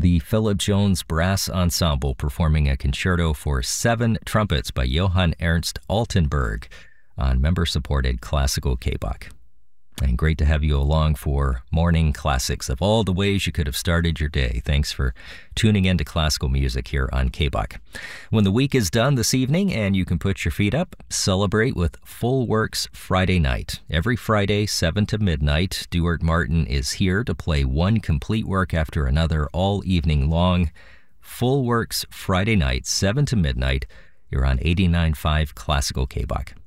the Philip Jones Brass Ensemble performing a concerto for 7 trumpets by Johann Ernst Altenburg on member-supported classical K-Bach. And great to have you along for Morning Classics. Of all the ways you could have started your day, thanks for tuning into classical music here on K-Bach. When the week is done this evening and you can put your feet up, celebrate with Full Works Friday night. Every Friday, 7 to midnight, Stuart Martin is here to play one complete work after another all evening long. Full Works Friday night, 7 to midnight. You're on 89.5 Classical K-Bach.